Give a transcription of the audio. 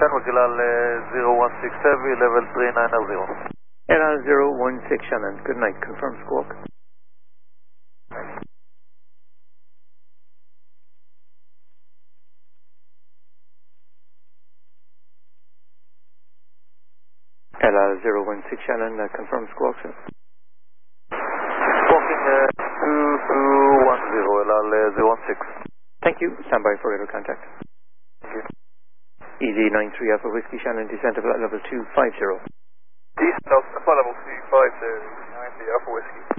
Magilal 016 Heavy, level 3900. LR 016 Shannon, good night, confirm squawk. LR 016 Shannon, confirm squawk, sir. Squawking 2210, LR 016. Thank you, stand by for radar contact. Thank you. EZ93 Alpha Whiskey Shannon, descent of level 250. Descent of level 250, 90 Alpha Whiskey.